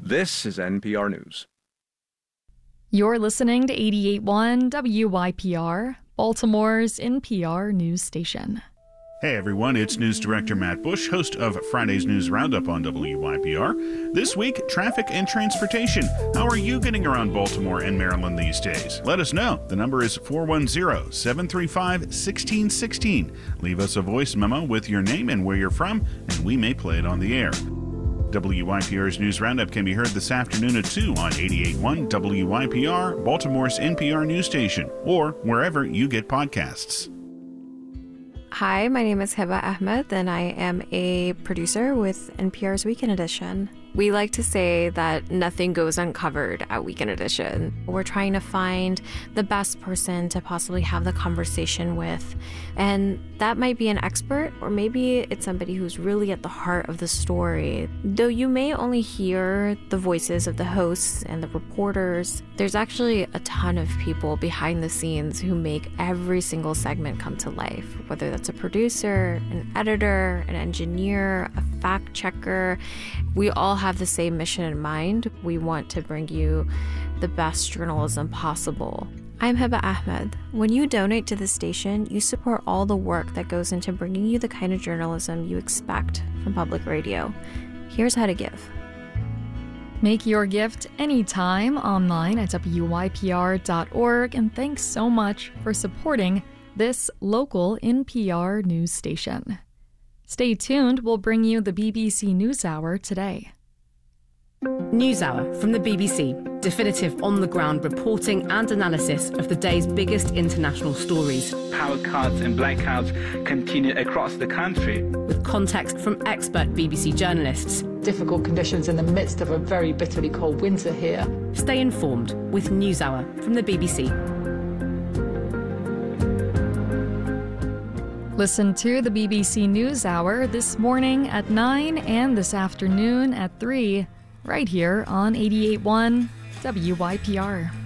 This is NPR News. You're listening to 88.1 WYPR, Baltimore's NPR news station. Hey everyone, it's News Director Matt Bush, host of Friday's News Roundup on WYPR. This week, traffic and transportation. How are you getting around Baltimore and Maryland these days? Let us know. The number is 410-735-1616. Leave us a voice memo with your name and where you're from, and we may play it on the air. WYPR's News Roundup can be heard this afternoon at 2 on 88.1 WYPR, Baltimore's NPR news station, or wherever you get podcasts. Hi, my name is Hiba Ahmed, and I am a producer with NPR's Weekend Edition. We like to say that nothing goes uncovered at Weekend Edition. We're trying to find the best person to possibly have the conversation with, and that might be an expert, or maybe it's somebody who's really at the heart of the story. Though you may only hear the voices of the hosts and the reporters, there's actually a ton of people behind the scenes who make every single segment come to life, whether that's a producer, an editor, an engineer, a fact checker. We all have the same mission in mind. We want to bring you the best journalism possible. I'm Hiba Ahmed. When you donate to the station, you support all the work that goes into bringing you the kind of journalism you expect from public radio. Here's how to give. Make your gift anytime online at WYPR.org, and thanks so much for supporting this local NPR news station. Stay tuned, we'll bring you the BBC NewsHour today. NewsHour from the BBC. Definitive on-the-ground reporting and analysis of the day's biggest international stories. Power cuts and blackouts continue across the country. With context from expert BBC journalists. Difficult conditions in the midst of a very bitterly cold winter here. Stay informed with NewsHour from the BBC. Listen to the BBC NewsHour this morning at 9 and this afternoon at 3, right here on 88.1 WYPR.